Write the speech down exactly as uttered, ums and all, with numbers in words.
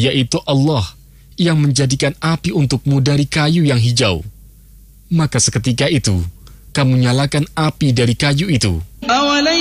yaitu Allah yang menjadikan api untukmu dari kayu yang hijau. Maka seketika itu, kamu nyalakan api dari kayu itu.